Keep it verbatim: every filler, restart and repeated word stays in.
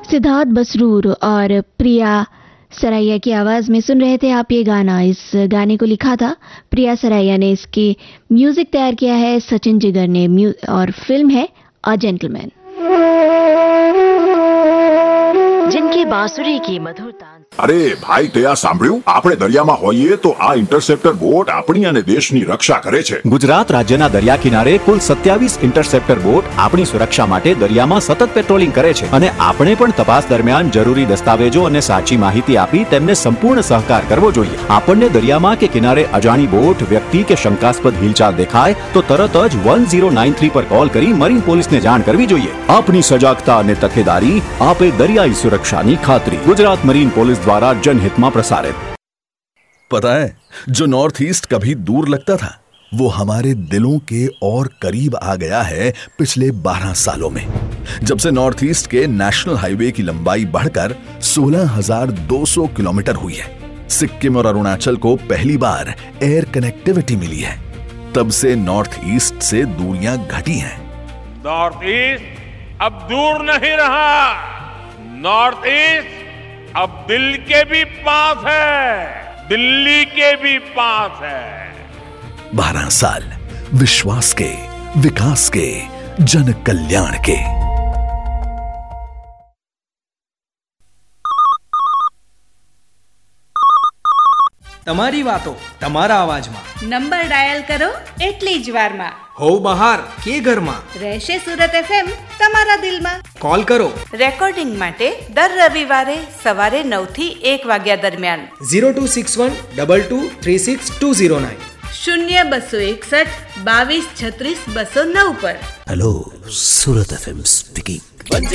सिद्धार्थ बसरूर और प्रिया सरैया की आवाज में सुन रहे थे आप ये गाना। इस गाने को लिखा था प्रिया सरैया ने, इसकी म्यूजिक तैयार किया है सचिन जिगर ने और फिल्म है अ जेंटलमैन। जिनकी बांसुरी की मधुर तान। अरे भाई તે આ સાંભળ્યું? આપણે દરિયામાં હોઈએ તો આ ઇન્ટરસેપ્ટર બોટ આપણી અને દેશની રક્ષા કરે છે। ગુજરાત રાજ્યના દરિયા કિનારે કુલ સત્યાવીસ ઇન્ટરસેપ્ટર બોટ આપણી સુરક્ષા માટે દરિયામાં સતત પેટ્રોલિંગ કરે છે અને આપણે પણ તપાસ દરમિયાન જરૂરી દસ્તાવેજો અને સાચી માહિતી આપી તેમને સંપૂર્ણ સહકાર કરવો જોઈએ। આપણને દરિયામાં કે કિનારે અજાણી બોટ, વ્યક્તિ કે શંકાસ્પદ હિલચાલ દેખાય તો તરત જ one zero nine three પર કોલ કરી મરીન પોલીસને જાણ કરવી જોઈએ। આપની સજાગતા અને તકેદારી આપે દરિયાઈ સુરક્ષાની ખાતરી। ગુજરાત મરીન પોલીસ द्वारा जनहित में प्रसारित। पता है, जो नॉर्थ ईस्ट कभी दूर लगता था वो हमारे दिलों के और करीब आ गया है पिछले बारह सालों में, जब से नॉर्थ ईस्ट के नेशनल हाईवे की लंबाई बढ़कर सोलह हज़ार दो सौ किलोमीटर हुई है। सिक्किम और अरुणाचल को पहली बार एयर कनेक्टिविटी मिली है, तब से नॉर्थ ईस्ट से दूरियां घटी हैं। नॉर्थ ईस्ट अब दूर नहीं रहा, नॉर्थ ईस्ट अब दिल के भी पास है, दिल्ली के भी पास है। बारह साल विश्वास के, विकास के, जन कल्याण के। તમારી વાતો તમારા અવાજમાં નંબર ડાયલ કરો એટલી જ વારમાં। હો બહાર કે ઘરમાં રહેશે સુરત એફએમ તમારા દિલમાં। કોલ કરો રેકોર્ડિંગ માટે દર રવિવારે સવારે નવ થી એક વાગ્યા દરમિયાન zero two six one two two three six two zero nine शून्य बसो एकसठ बावीस छत्रीस बसो नौ पर। हेलो, सूरत एफएम स्पीकिंग।